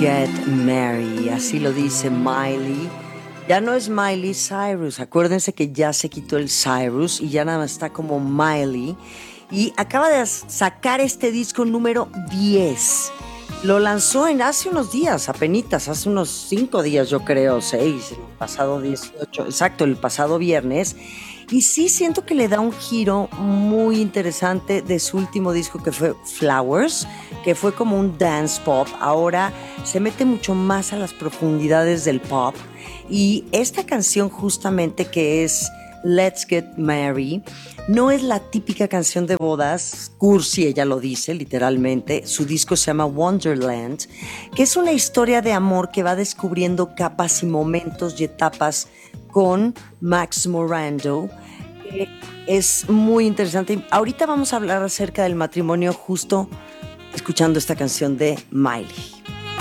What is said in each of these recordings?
Get Married, así lo dice Miley. Ya no es Miley Cyrus, acuérdense que ya se quitó el Cyrus y ya nada más está como Miley. Y acaba de sacar este disco número 10. Lo lanzó hace unos días, apenitas, hace unos 5 días yo creo, 6, el pasado 18, exacto, el pasado viernes. Y sí siento que le da un giro muy interesante de su último disco que fue Flowers, que fue como un dance pop. Ahora se mete mucho más a las profundidades del pop. Y esta canción justamente que es Let's Get Married, no es la típica canción de bodas, cursi, ella lo dice literalmente. Su disco se llama Wonderland, que es una historia de amor que va descubriendo capas y momentos y etapas con Max Morando. Es muy interesante. Ahorita vamos a hablar acerca del matrimonio justo escuchando esta canción de Miley.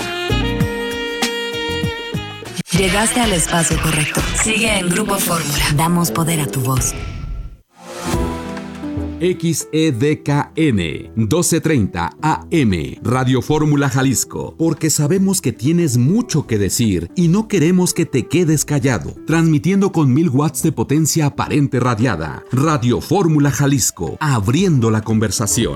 Llegaste al espacio correcto. Sigue en Grupo Fórmula. Damos poder a tu voz. XEDKN 1230 AM Radio Fórmula Jalisco, porque sabemos que tienes mucho que decir y no queremos que te quedes callado. Transmitiendo con 1000 watts de potencia aparente radiada. Radio Fórmula Jalisco, abriendo la conversación.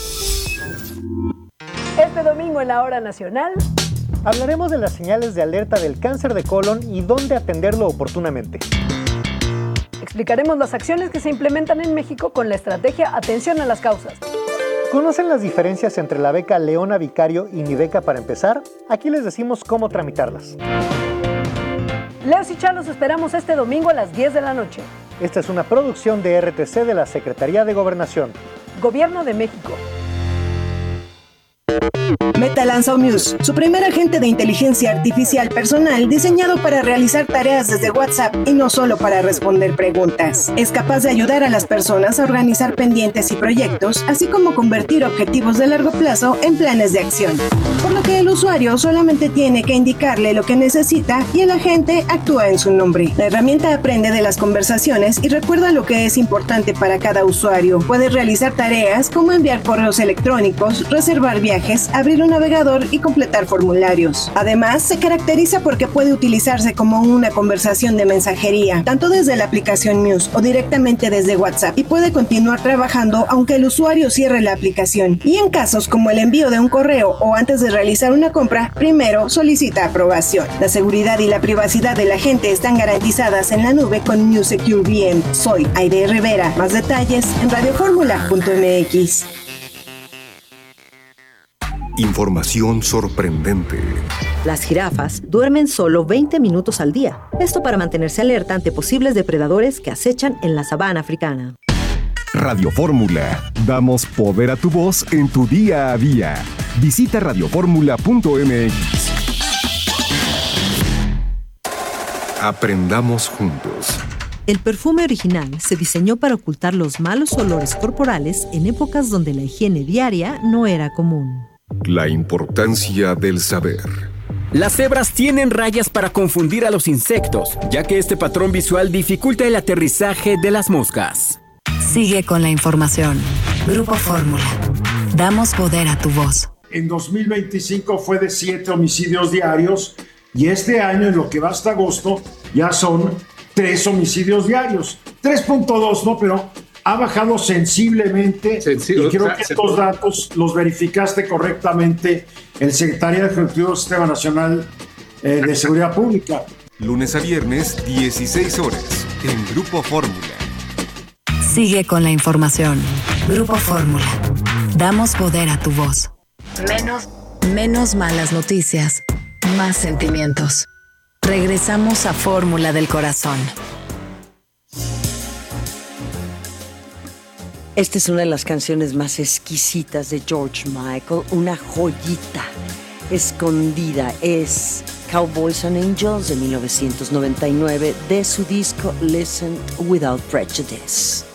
Este domingo en la Hora Nacional hablaremos de las señales de alerta del cáncer de colon y dónde atenderlo oportunamente. Explicaremos las acciones que se implementan en México con la estrategia Atención a las Causas. ¿Conocen las diferencias entre la beca Leona Vicario y Mi Beca para empezar? Aquí les decimos cómo tramitarlas. Leos y Chá los esperamos este domingo a las 10 de la noche. Esta es una producción de RTC de la Secretaría de Gobernación. Gobierno de México. Meta lanzó Muse, su primer agente de inteligencia artificial personal diseñado para realizar tareas desde WhatsApp y no solo para responder preguntas. Es capaz de ayudar a las personas a organizar pendientes y proyectos, así como convertir objetivos de largo plazo en planes de acción. Por lo que el usuario solamente tiene que indicarle lo que necesita y el agente actúa en su nombre. La herramienta aprende de las conversaciones y recuerda lo que es importante para cada usuario. Puede realizar tareas como enviar correos electrónicos, reservar viajes, abrir un navegador y completar formularios. Además, se caracteriza porque puede utilizarse como una conversación de mensajería, tanto desde la aplicación Muse o directamente desde WhatsApp, y puede continuar trabajando aunque el usuario cierre la aplicación. Y en casos como el envío de un correo o antes de realizar una compra, primero solicita aprobación. La seguridad y la privacidad de la gente están garantizadas en la nube con Muse Secure VM. Soy Aide Rivera. Más detalles en radioformula.mx. Información sorprendente. Las jirafas duermen solo 20 minutos al día. Esto para mantenerse alerta ante posibles depredadores que acechan en la sabana africana. Radio Fórmula. Damos poder a tu voz en tu día a día. Visita radioformula.mx. Aprendamos juntos. El perfume original se diseñó para ocultar los malos olores corporales en épocas donde la higiene diaria no era común. La importancia del saber. Las cebras tienen rayas para confundir a los insectos, ya que este patrón visual dificulta el aterrizaje de las moscas. Sigue con la información. Grupo Fórmula. Damos poder a tu voz. En 2025 fue de 7 homicidios diarios y este año, en lo que va hasta agosto, ya son 3 homicidios diarios. 3.2, ¿no? Pero ha bajado sensiblemente. Y creo que estos datos los verificaste correctamente el secretario ejecutivo del Sistema Nacional de Seguridad Pública. Lunes a viernes, 16 horas, en Grupo Fórmula. Sigue con la información. Grupo Fórmula. Damos poder a tu voz. Menos malas noticias. Más sentimientos. Regresamos a Fórmula del Corazón. Esta es una de las canciones más exquisitas de George Michael, una joyita escondida. Es Cowboys and Angels de 1999 de su disco Listen Without Prejudice.